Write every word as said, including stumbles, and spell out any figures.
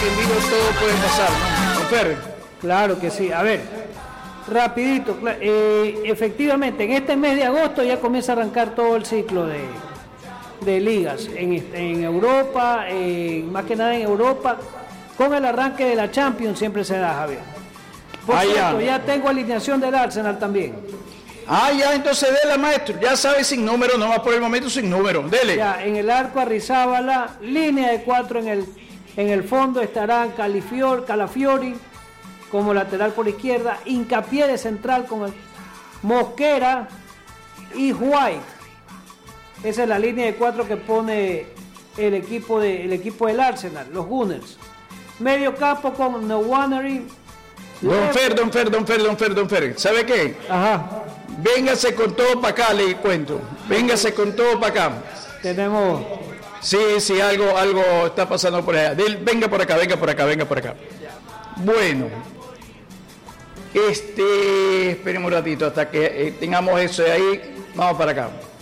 que en Vigo todo puede pasar, ¿no? Don Fer. Claro que sí. A ver, rapidito. Eh, efectivamente, en este mes de agosto ya comienza a arrancar todo el ciclo de, de ligas. En, en Europa, eh, más que nada en Europa, con el arranque de la Champions siempre se da, Javier. Por ah, cierto, ya. ya tengo alineación del Arsenal también. Ah, ya, entonces dele, maestro. Ya sabe sin número, nomás por el momento sin número. Dele. Ya, en el arco Arrizabala, línea de cuatro en el, en el fondo estarán Califior, Calafiori como lateral por izquierda, hincapié de central con el Mosquera y White. Esa es la línea de cuatro que pone el equipo, de, el equipo del Arsenal, los Gunners. Medio campo con Nwaneri. Don Fer, don Fer, don Fer, don Fer, don Fer. ¿Sabe qué? Ajá. Véngase con todo para acá, le cuento. Véngase con todo para acá. Tenemos... Sí, sí, algo, algo está pasando por allá. Del, venga por acá, venga por acá, venga por acá. Bueno. Este, esperemos un ratito hasta que eh, tengamos eso de ahí. Vamos para acá.